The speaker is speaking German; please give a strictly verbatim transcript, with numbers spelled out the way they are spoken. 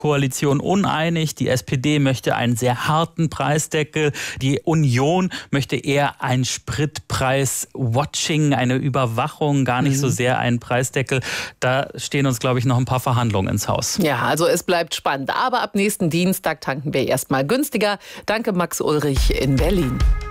Koalition uneinig. Die S P D möchte einen sehr harten Preisdeckel. Die Union möchte eher ein Spritpreis-Watching, eine Überwachung, gar nicht mhm. so sehr einen Preisdeckel. Da stehen uns, glaube ich, noch ein paar Verhandlungen ins Haus. Ja, also es bleibt spannend. Aber ab nächsten Dienstag tanken wir erstmal günstiger. Danke, Max Ulrich in Berlin.